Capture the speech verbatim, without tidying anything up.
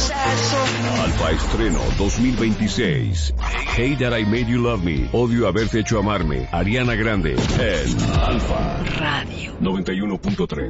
Alfa estreno dos mil veintiséis. Hey That I Made You Love Me. Odio haberte hecho amarme. Ariana Grande en Alfa Radio noventa y uno punto tres.